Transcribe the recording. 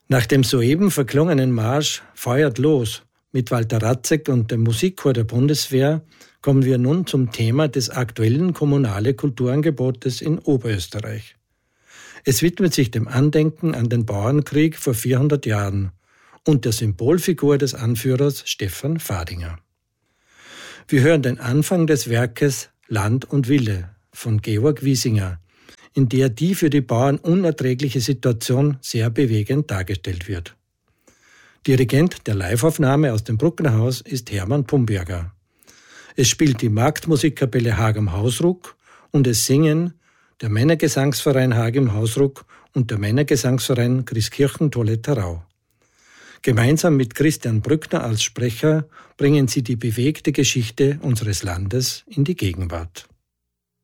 Nach dem soeben verklungenen Marsch Feuert los mit Walter Ratzek und dem Musikchor der Bundeswehr kommen wir nun zum Thema des aktuellen kommunalen Kulturangebotes in Oberösterreich. Es widmet sich dem Andenken an den Bauernkrieg vor 400 Jahren und der Symbolfigur des Anführers Stefan Fadinger. Wir hören den Anfang des Werkes Land und Wille von Georg Wiesinger, in der die für die Bauern unerträgliche Situation sehr bewegend dargestellt wird. Dirigent der Liveaufnahme aus dem Brucknerhaus ist Hermann Pumberger. Es spielt die Marktmusikkapelle Haag am Hausruck und es singen der Männergesangsverein Haag im Hausruck und der Männergesangsverein Christkirchen-Tolletterau. Gemeinsam mit Christian Brückner als Sprecher bringen sie die bewegte Geschichte unseres Landes in die Gegenwart.